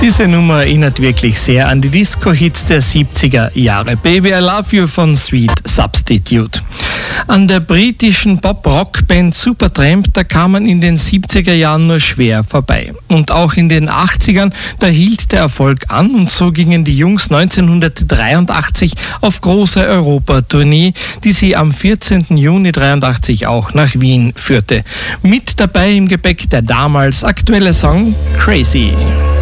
Diese Nummer erinnert wirklich sehr an die Disco-Hits der 70er Jahre. Baby, I Love You von Sweet Substitute. An der britischen Pop-Rock-Band Supertramp, da kam man in den 70er Jahren nur schwer vorbei. Und auch in den 80ern, da hielt der Erfolg an und so gingen die Jungs 1983 auf große Europa-Tournee, die sie am 14. Juni 1983 auch nach Wien führte. Mit dabei im Gepäck der damals aktuelle Song Crazy.